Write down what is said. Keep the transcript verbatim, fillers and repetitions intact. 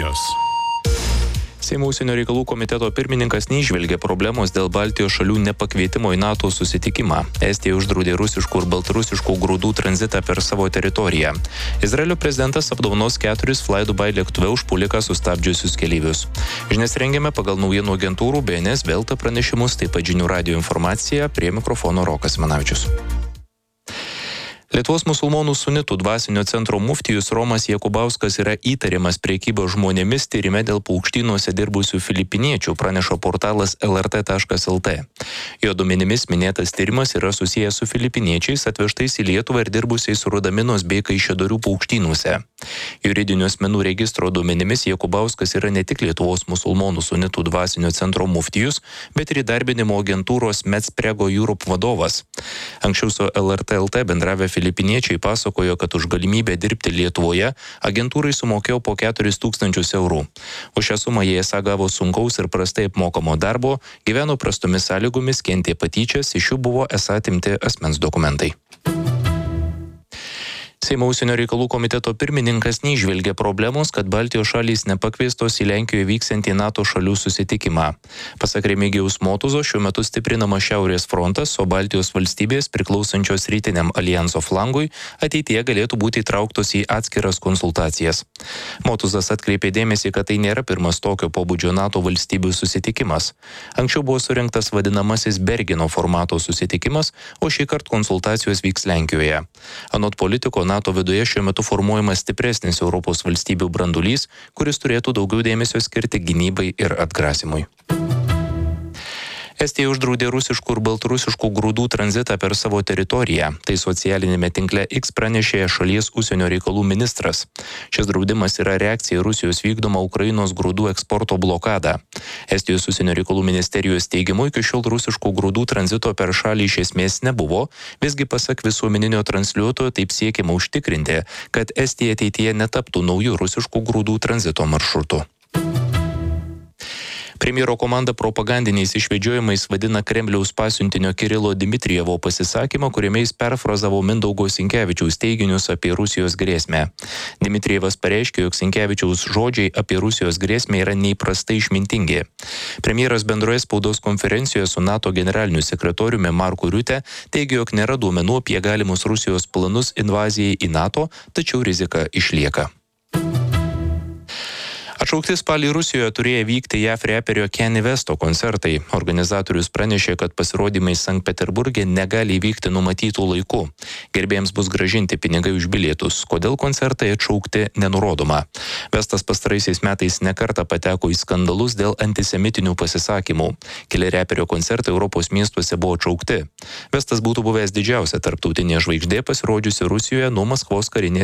žinios. Seimo užsienio reikalų komiteto pirmininkas neįžvelgia problemos dėl Baltijos šalių nepakvietimo į NATO susitikimą. Estija uždraudė rusiškų ir baltarusiškų grūdų tranzitą per savo teritoriją. Izraelio prezidentas apdovanos keturis Fly Dubai lėktuve užpuoliką sustabdžiusius keleivius. Žinias rengiame pagal naujienų agentūrų B N S, Belta pranešimus, taip pat žinių radijo informacija, prie mikrofono Rokas Manavičius. Lietuvos musulmonų sunitų dvasinio centro muftijus Romas Jakubauskas yra įtariamas prekybos žmonėmis tyrime dėl paukštynuose dirbusių filipiniečių, praneša portalas L R T taškas L T. Jo duomenimis minėtas tyrimas yra susijęs su filipiniečiais atvežtais į Lietuvą ir dirbusiais Rudaminos bei Kaišiadorių paukštynuose. Juridinių asmenų registro duomenimis Jakubauskas yra ne tik Lietuvos musulmonų sunitų dvasinio centro muftijus, bet ir įdarbinimo agentūros Metsprego Europe vadovas. Anksčiau su L R T L T bendravę filipiniečiai pasakojo, kad už galimybę dirbti Lietuvoje agentūrai sumokėjo po keturis tūkstančius eurų. Už šią sumą jie esą gavo sunkaus ir prastai apmokamo darbo, gyveno prastomis sąlygomis, kentė patyčias, iš jų buvo esą atimti asmens dokumentai. Seimo užsienio reikalų komiteto pirmininkas neįžvelgia problemos, kad Baltijos šalys nepakviestos į Lenkijoje vyksiantį NATO šalių susitikimą. Pasak Remigijaus Motuzo, šiuo metu stiprinama Šiaurės frontas, o Baltijos valstybės priklausančios rytiniam alijanso flangui ateityje galėtų būti įtrauktos į atskiras konsultacijas. Motuzas atkreipė dėmesį, kad tai nėra pirmas tokio pobūdžio NATO valstybių susitikimas. Anksčiau buvo surinktas vadinamasis Bergeno formato susitikimas, o šįkart konsultacijos vyks Lenkijoje. Anot politiko, NATO viduje šiuo metu formuojamas stipresnis Europos valstybių brandulys, kuris turėtų daugiau dėmesio skirti gynybai ir atgrasimui. Estija uždraudė rusiškų ir baltarusiškų grūdų tranzitą per savo teritoriją. Tai socialinėme tinkle X pranešė šalies užsienio reikalų ministras. Šis draudimas yra reakcija į Rusijos vykdomą Ukrainos grūdų eksporto blokadą. Estijos užsienio reikalų ministerijos teigimu iki šiol rusiškų grūdų tranzito per šalį iš esmės nebuvo, visgi pasak visuomeninio transliuotojo taip siekiama užtikrinti, kad Estija ateityje netaptų naujų rusiškų grūdų tranzito maršrutų. Premjero komanda propagandiniais išvedžiojimais vadina Kremliaus pasiuntinio Kirilo Dmitrijevo pasisakymą, kuriame jis perfrazavo Mindaugo Sinkevičiaus teiginius apie Rusijos grėsmę. Dmitrijevas pareiškė, jog Sinkevičiaus žodžiai apie Rusijos grėsmę yra neįprastai išmintingi. Premjeras bendroje spaudos konferencijoje su NATO generaliniu sekretoriumi Marku Riute teigė, jog nėra duomenų apie galimus Rusijos planus invazijai į NATO, tačiau rizika išlieka. Atšaukti spalį Rusijoje turėjo vykti J A V reperio Kanye Westo koncertai. Organizatorius pranešė, kad pasirodymai Sankt Peterburge negali įvykti numatytų laiku. Gerbėjams bus grąžinti pinigai už bilietus. Kodėl koncertai atšaukti, nenurodoma. Westas pastaraisiais metais nekartą pateko į skandalus dėl antisemitinių pasisakymų. Keli reperio koncertai Europos miestuose buvo atšaukti. Westas būtų buvęs didžiausia tarptautinė žvaigždė pasirodžiusi Rusijoje nuo Maskvos karinės